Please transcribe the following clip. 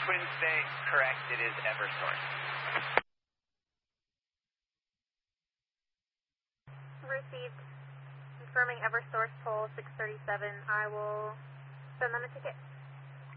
Twin State, correct, it is Eversource. Received. Confirming Eversource toll 637. I will send them a ticket.